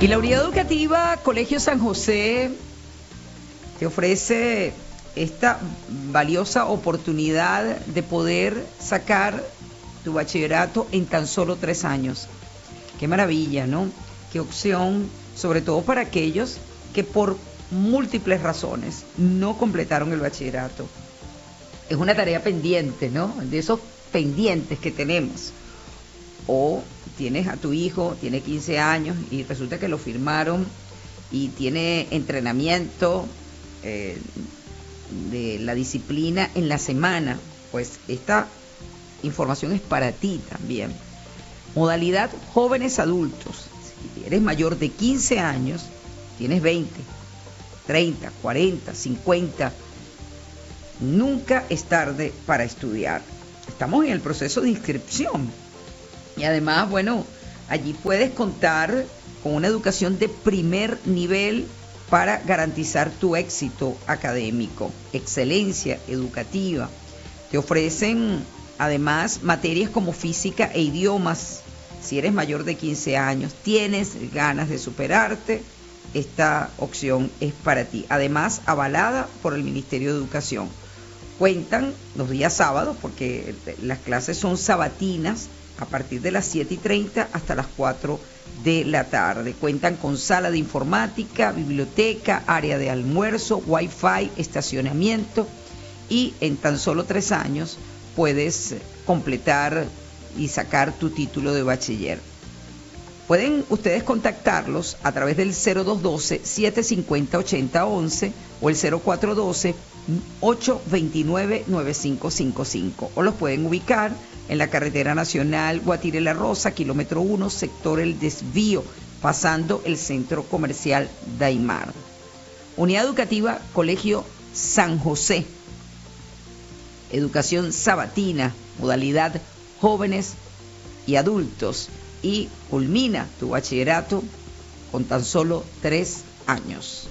Y la unidad educativa Colegio San José te ofrece esta valiosa oportunidad de poder sacar tu bachillerato en tan solo 3 años. Qué maravilla, ¿no? Qué opción, sobre todo para aquellos que por múltiples razones no completaron el bachillerato. Es una tarea pendiente, ¿no? De esos pendientes que tenemos. O tienes a tu hijo, tiene 15 años y resulta que lo firmaron y tiene entrenamiento de la disciplina en la semana. Pues esta información es para ti también. Modalidad jóvenes adultos. Si eres mayor de 15 años, tienes 20, 30, 40, 50. Nunca es tarde para estudiar. Estamos en el proceso de inscripción. Y además, bueno, allí puedes contar con una educación de primer nivel para garantizar tu éxito académico, excelencia educativa. Te ofrecen además materias como física e idiomas. Si eres mayor de 15 años, tienes ganas de superarte, esta opción es para ti. Además, avalada por el Ministerio de Educación. Cuentan los días sábados, porque las clases son sabatinas, a partir de las 7:30 hasta las 4 de la tarde. Cuentan con sala de informática, biblioteca, área de almuerzo, wifi, estacionamiento, y en tan solo 3 años puedes completar y sacar tu título de bachiller. Pueden ustedes contactarlos a través del 0212-750-8011 o el 0412-829-9555, o los pueden ubicar en la carretera nacional Guatire-La Rosa, kilómetro 1, sector El Desvío, pasando el centro comercial Daimar. Unidad educativa Colegio San José. Educación sabatina, modalidad jóvenes y adultos, y culmina tu bachillerato con tan solo 3 años.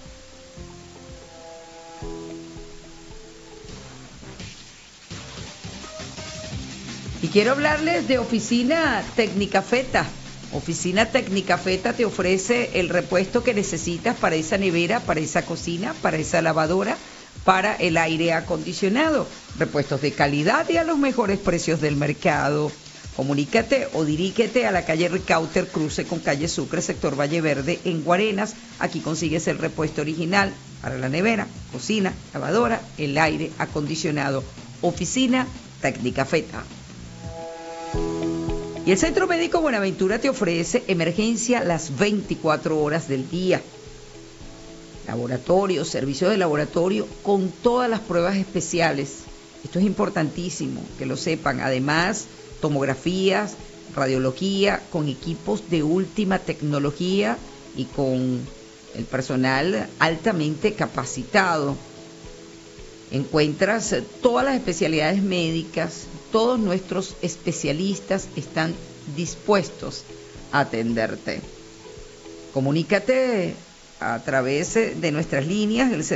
Y quiero hablarles de Oficina Técnica Feta. Oficina Técnica Feta te ofrece el repuesto que necesitas para esa nevera, para esa cocina, para esa lavadora, para el aire acondicionado. Repuestos de calidad y a los mejores precios del mercado. Comunícate o dirígete a la calle Ricauter, cruce con calle Sucre, sector Valle Verde, en Guarenas. Aquí consigues el repuesto original para la nevera, cocina, lavadora, el aire acondicionado. Oficina Técnica Feta. Y el Centro Médico Buenaventura te ofrece emergencia las 24 horas del día. Laboratorio, servicio de laboratorio con todas las pruebas especiales. Esto es importantísimo que lo sepan. Además, tomografías, radiología, con equipos de última tecnología y con el personal altamente capacitado. Encuentras todas las especialidades médicas, todos nuestros especialistas están dispuestos a atenderte. Comunícate a través de nuestras líneas, el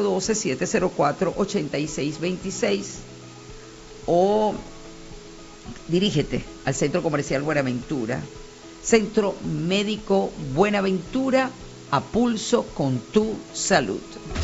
0412-704-8626, o dirígete al Centro Comercial Buenaventura. Centro Médico Buenaventura, a pulso con tu salud.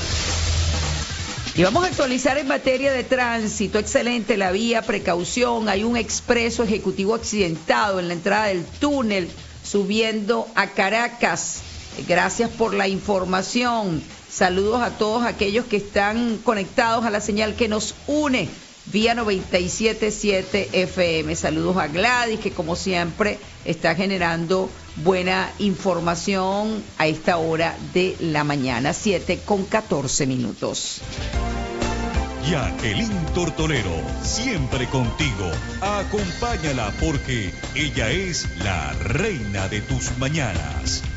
Y vamos a actualizar en materia de tránsito. Excelente la vía, precaución. Hay un expreso ejecutivo accidentado en la entrada del túnel subiendo a Caracas. Gracias por la información. Saludos a todos aquellos que están conectados a la señal que nos une vía 97.7 FM. Saludos a Gladys, que como siempre está generando buena información a esta hora de la mañana, 7:14. Jacqueline Tortolero, siempre contigo. Acompáñala porque ella es la reina de tus mañanas.